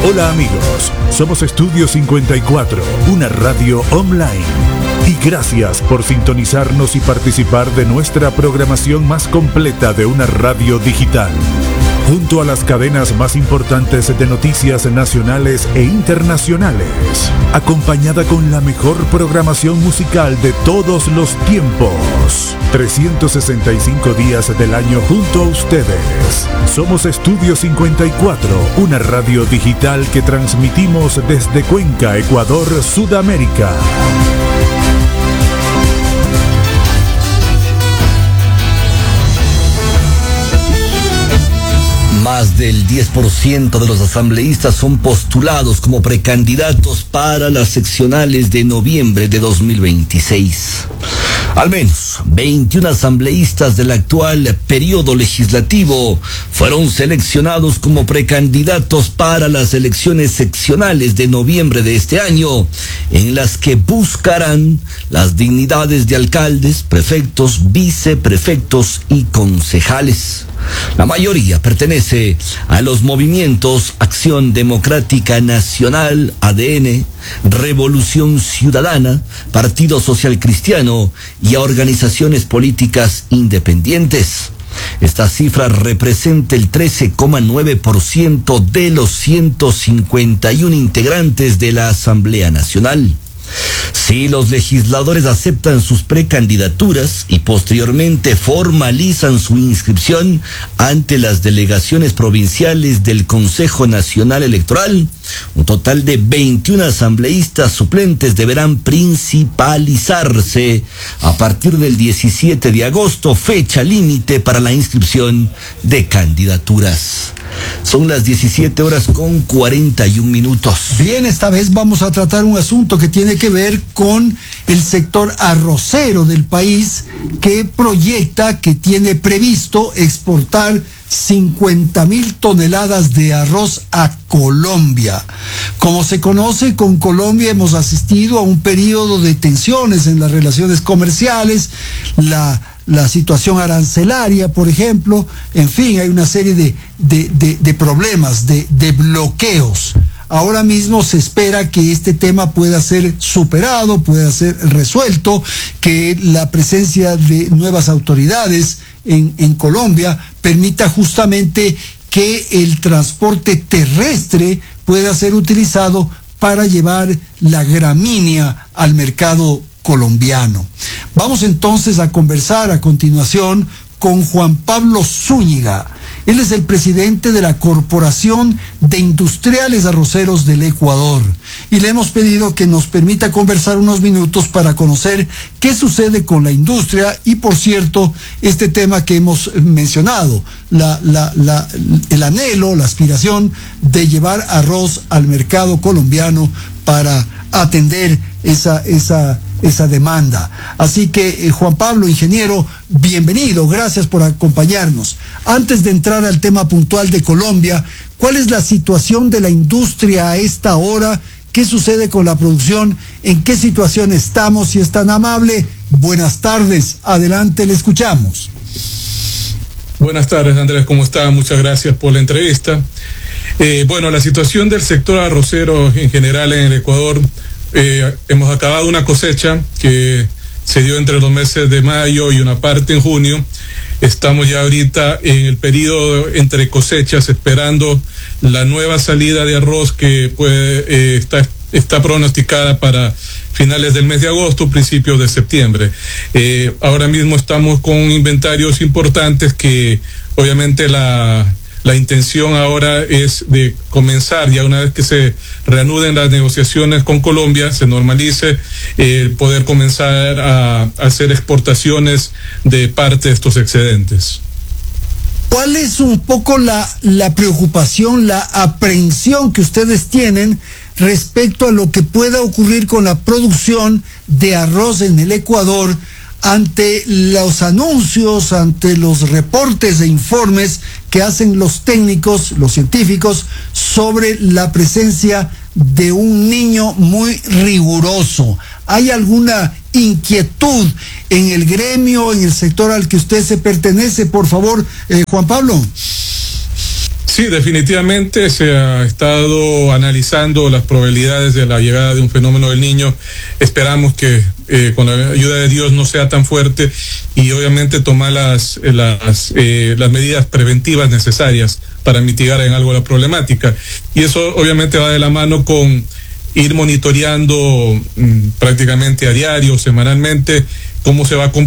Hola amigos, somos Estudio 54, una radio online. Y gracias por sintonizarnos y participar de nuestra programación más completa de una radio digital. Junto a las cadenas más importantes de noticias nacionales e internacionales, acompañada con la mejor programación musical de todos los tiempos. 365 días del año junto a ustedes. Somos Estudio 54, una radio digital que transmitimos desde Cuenca, Ecuador, Sudamérica. Más del 10% de los asambleístas son postulados como precandidatos para las seccionales de noviembre de 2026. Al menos 21 asambleístas del actual periodo legislativo fueron seleccionados como precandidatos para las elecciones seccionales de noviembre de este año, en las que buscarán las dignidades de alcaldes, prefectos, viceprefectos y concejales. La mayoría pertenece a los movimientos Acción Democrática Nacional, ADN, Revolución Ciudadana, Partido Social Cristiano y a organizaciones políticas independientes. Esta cifra representa el 13,9% de los 151 integrantes de la Asamblea Nacional. Si los legisladores aceptan sus precandidaturas y posteriormente formalizan su inscripción ante las delegaciones provinciales del Consejo Nacional Electoral, un total de 21 asambleístas suplentes deberán principalizarse a partir del 17 de agosto, fecha límite para la inscripción de candidaturas. Son las 17:41. Bien, esta vez vamos a tratar un asunto que tiene que ver con el sector arrocero del país, que proyecta, que tiene previsto exportar 50,000 toneladas de arroz a Colombia. Como se conoce, con Colombia hemos asistido a un periodo de tensiones en las relaciones comerciales, la situación arancelaria, por ejemplo, en fin, hay una serie de problemas, de bloqueos. Ahora mismo se espera que este tema pueda ser superado, pueda ser resuelto, que la presencia de nuevas autoridades en Colombia permita justamente que el transporte terrestre pueda ser utilizado para llevar la gramínea al mercado colombiano. Vamos entonces a conversar a continuación con Juan Pablo Zúñiga. Él es el presidente de la Corporación de Industriales Arroceros del Ecuador y le hemos pedido que nos permita conversar unos minutos para conocer qué sucede con la industria y, por cierto, este tema que hemos mencionado, el anhelo, la aspiración de llevar arroz al mercado colombiano para atender esa demanda. Así que, Juan Pablo, ingeniero, bienvenido, gracias por acompañarnos. Antes de entrar al tema puntual de Colombia, ¿cuál es la situación de la industria a esta hora? ¿Qué sucede con la producción? ¿En qué situación estamos? Si es tan amable, buenas tardes, adelante, le escuchamos. Buenas tardes, Andrés, ¿cómo está? Muchas gracias por la entrevista. Bueno, la situación del sector arrocero en general en el Ecuador, hemos acabado una cosecha que se dio entre los meses de mayo y una parte en junio. Estamos ya ahorita en el periodo entre cosechas esperando la nueva salida de arroz que está pronosticada para finales del mes de agosto, principios de septiembre. Ahora mismo estamos con inventarios importantes que obviamente la intención ahora es de comenzar, ya una vez que se reanuden las negociaciones con Colombia, se normalice, poder comenzar a hacer exportaciones de parte de estos excedentes. ¿Cuál es un poco la preocupación, la aprehensión que ustedes tienen respecto a lo que pueda ocurrir con la producción de arroz en el Ecuador ante los anuncios, ante los reportes e informes que hacen los técnicos, los científicos, sobre la presencia de un niño muy riguroso? ¿Hay alguna inquietud en el gremio, en el sector al que usted se pertenece? Por favor, Juan Pablo. Sí, definitivamente se ha estado analizando las probabilidades de la llegada de un fenómeno del Niño. Esperamos que con la ayuda de Dios no sea tan fuerte y obviamente tomar las medidas preventivas necesarias para mitigar en algo la problemática. Y eso obviamente va de la mano con ir monitoreando prácticamente a diario, semanalmente, cómo se va